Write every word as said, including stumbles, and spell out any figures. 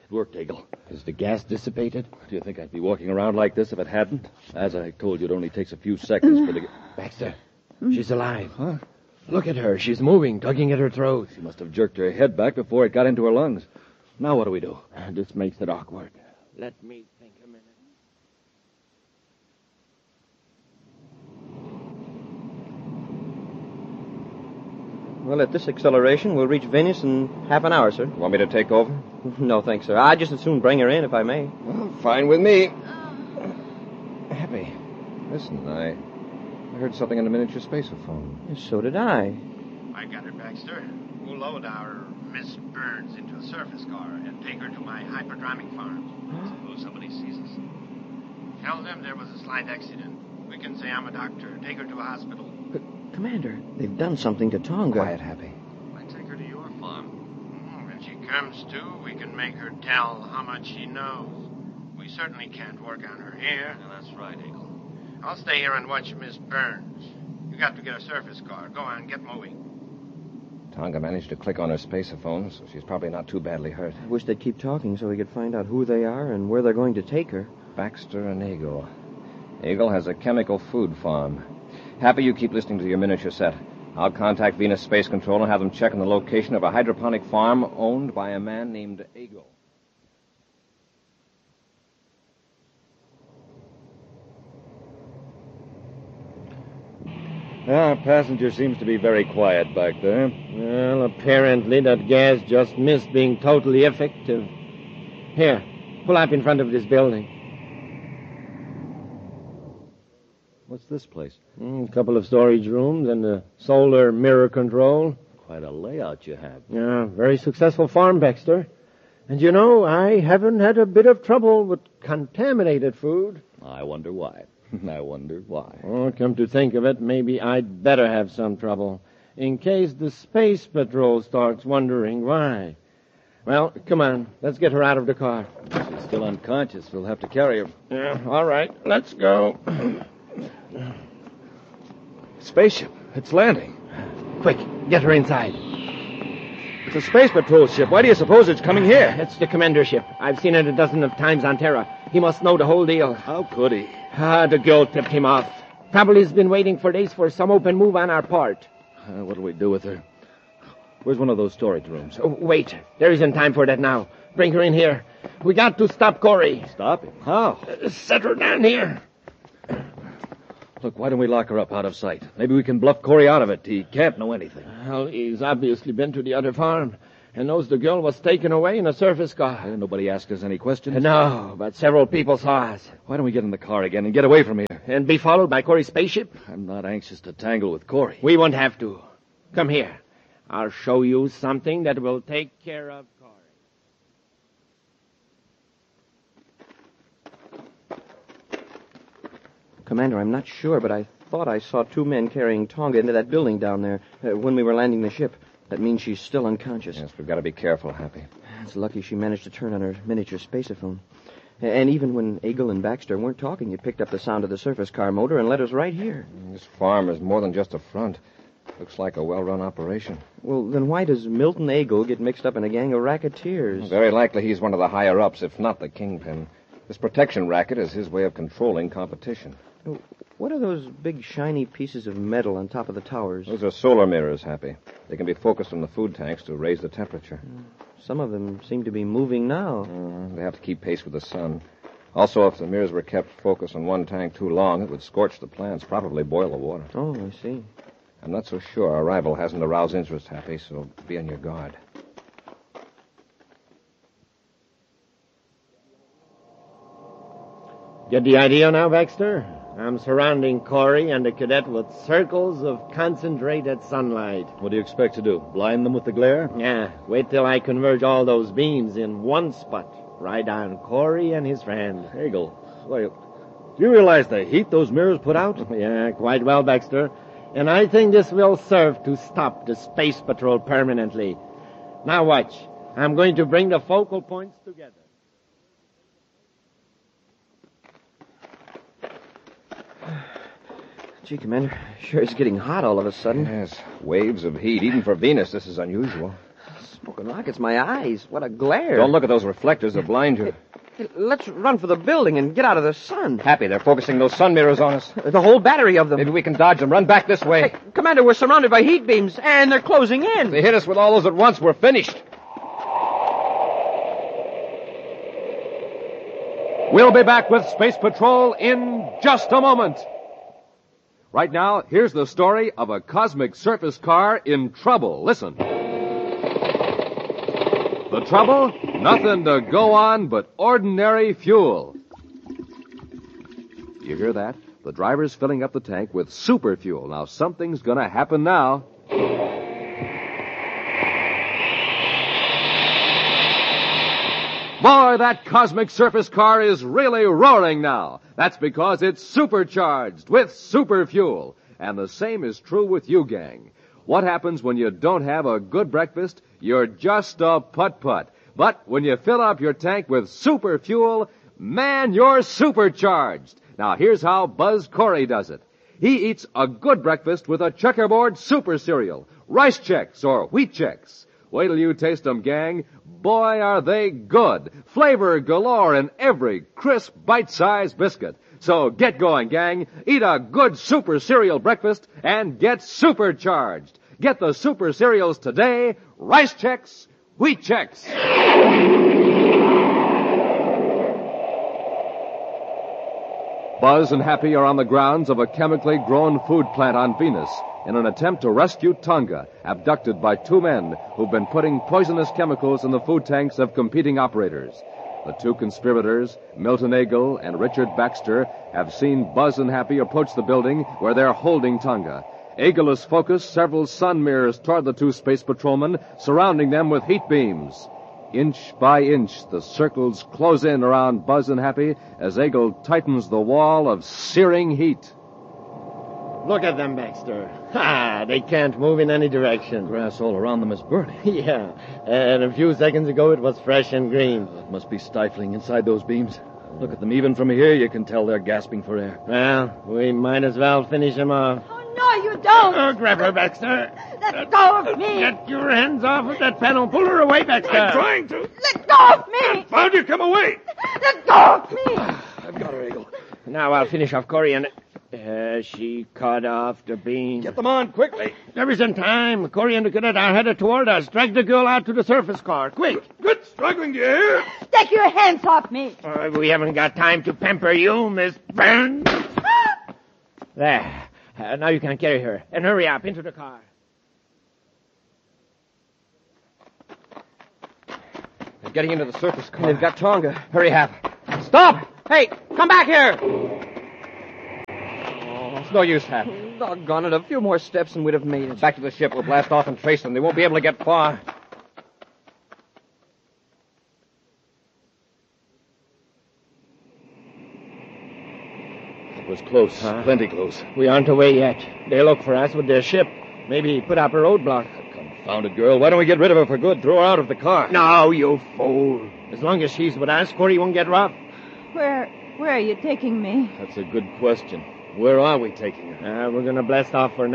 It worked, Eagle. Is the gas dissipated? Do you think I'd be walking around like this if it hadn't? As I told you, it only takes a few seconds for the... Baxter, she's alive. Huh? Look at her. She's moving, tugging at her throat. She must have jerked her head back before it got into her lungs. Now what do we do? Uh, this makes it awkward. Let me think a minute. Well, at this acceleration, we'll reach Venus in half an hour, sir. Want me to take over? No, thanks, sir. I'd just as soon bring her in, if I may. Well, fine with me. Happy. Listen, I, I heard something on the miniature spaceophone. So did I. I got her, Baxter. We'll load our Miss Burns into a surface car and take her to my hyperdromic farm. Suppose somebody sees us. Tell them there was a slight accident. We can say I'm a doctor. Take her to a hospital. But, Commander, they've done something to Tonga. Quiet, Happy. I take her to your farm. When she comes to, we can make her tell how much she knows. We certainly can't work on her here. Yeah, that's right, Eagle. I'll stay here and watch Miss Burns. You got to get a surface car. Go on, get moving. Tonga managed to click on her spaceophone, so she's probably not too badly hurt. I wish they'd keep talking so we could find out who they are and where they're going to take her. Baxter and Eagle. Eagle has a chemical food farm. Happy, you keep listening to your miniature set. I'll contact Venus Space Control and have them check on the location of a hydroponic farm owned by a man named Eagle. Our passenger seems to be very quiet back there. Well, apparently that gas just missed being totally effective. Here, pull up in front of this building. What's this place? Mm, a couple of storage rooms and a solar mirror control. Quite a layout you have. Yeah, very successful farm, Baxter. And you know, I haven't had a bit of trouble with contaminated food. I wonder why. I wonder why. Oh, come to think of it, maybe I'd better have some trouble, in case the Space Patrol starts wondering why. Well, come on, let's get her out of the car. She's still unconscious. We'll have to carry her. Yeah, all right, let's go. Spaceship. It's landing. Quick, get her inside. It's a Space Patrol ship. Why do you suppose it's coming here? It's the commander ship. I've seen it a dozen of times on Terra. He must know the whole deal. How could he? Ah, the girl tipped him off. Probably has been waiting for days for some open move on our part. Uh, what'll we do with her? Where's one of those storage rooms? Oh, wait. There isn't time for that now. Bring her in here. We got to stop Corey. Stop him? How? Uh, set her down here. Look, why don't we lock her up out of sight? Maybe we can bluff Corey out of it. He can't know anything. Well, he's obviously been to the other farm and knows the girl was taken away in a surface car. Uh, nobody asked us any questions? No, but several people saw us. Why don't we get in the car again and get away from here? And be followed by Corey's spaceship? I'm not anxious to tangle with Corey. We won't have to. Come here. I'll show you something that will take care of Corey. Commander, I'm not sure, but I thought I saw two men carrying Tonga into that building down there uh, when we were landing the ship. That means she's still unconscious. Yes, we've got to be careful, Happy. It's lucky she managed to turn on her miniature spaceophone. And even when Eagle and Baxter weren't talking, it picked up the sound of the surface car motor and led us right here. This farm is more than just a front. Looks like a well-run operation. Well, then why does Milton Eagle get mixed up in a gang of racketeers? Very likely he's one of the higher-ups, if not the kingpin. This protection racket is his way of controlling competition. What are those big, shiny pieces of metal on top of the towers? Those are solar mirrors, Happy. They can be focused on the food tanks to raise the temperature. Some of them seem to be moving now. Uh, they have to keep pace with the sun. Also, if the mirrors were kept focused on one tank too long, it would scorch the plants, probably boil the water. Oh, I see. I'm not so sure our rival hasn't aroused interest, Happy, so be on your guard. Get the idea now, Baxter? I'm surrounding Corey and the cadet with circles of concentrated sunlight. What do you expect to do? Blind them with the glare? Yeah, wait till I converge all those beams in one spot, right on Corey and his friend. Eagle, why, do you realize the heat those mirrors put out? Yeah, quite well, Baxter. And I think this will serve to stop the Space Patrol permanently. Now watch. I'm going to bring the focal points together. Gee, Commander, sure is getting hot all of a sudden. Yes, waves of heat. Even for Venus, this is unusual. Broken rockets, my eyes. What a glare. Don't look at those reflectors. They'll blind you. Hey, let's run for the building and get out of the sun. Happy, they're focusing those sun mirrors on us. The whole battery of them. Maybe we can dodge them. Run back this way. Hey, Commander, we're surrounded by heat beams, and they're closing in. If they hit us with all those at once, we're finished. We'll be back with Space Patrol in just a moment. Right now, here's the story of a cosmic surface car in trouble. Listen. The trouble? Nothing to go on but ordinary fuel. You hear that? The driver's filling up the tank with super fuel. Now, something's going to happen now. Boy, that cosmic surface car is really roaring now. That's because it's supercharged with super fuel. And the same is true with you, gang. What happens when you don't have a good breakfast? You're just a putt-putt. But when you fill up your tank with super fuel, man, you're supercharged. Now, here's how Buzz Corey does it. He eats a good breakfast with a checkerboard super cereal, Rice Chex or Wheat Chex. Wait till you taste them, gang. Boy, are they good. Flavor galore in every crisp, bite-sized biscuit. So get going, gang. Eat a good super cereal breakfast and get supercharged. Get the super cereals today. Rice Chex, Wheat Chex. Buzz and Happy are on the grounds of a chemically grown food plant on Venus in an attempt to rescue Tonga, abducted by two men who've been putting poisonous chemicals in the food tanks of competing operators. The two conspirators, Milton Eagle and Richard Baxter, have seen Buzz and Happy approach the building where they're holding Tonga. Eagle has focused several sun mirrors toward the two space patrolmen, surrounding them with heat beams. Inch by inch, the circles close in around Buzz and Happy as Eagle tightens the wall of searing heat. Look at them, Baxter. Ha! They can't move in any direction. Grass all around them is burning. Yeah, and a few seconds ago it was fresh and green. It must be stifling inside those beams. Look at them. Even from here, you can tell they're gasping for air. Well, we might as well finish them off. Oh, no, you don't. Oh, grab her, Baxter. Let go of me. Get your hands off of that panel. Pull her away, Baxter. I'm trying to. Let go of me. Found you. Come away. Let go of me. I've got her, Eagle. Now I'll finish off Corey and... Uh, she cut off the beam. Get them on quickly. There isn't time. Corey and the cadet are headed toward us. Drag the girl out to the surface car. Quick. Good struggling, do you hear? Take your hands off me. Uh, we haven't got time to pamper you, Miss Burns. There. Uh, now you can carry her. And hurry up into the car. They're getting into the surface car. They've got Tonga. Hurry, Hap. Stop! Hey, come back here! It's no use, Hap. Doggone it, a few more steps and we'd have made it. Back to the ship. We'll blast off and trace them. They won't be able to get far. It was close. Huh? Plenty close. We aren't away yet. They look for us with their ship. Maybe put up a roadblock. Confounded girl. Why don't we get rid of her for good? Throw her out of the car. No, you fool. As long as she's with us, Corey won't get rough. Where, where are you taking me? That's a good question. Where are we taking her? Uh, we're going to blast off for now.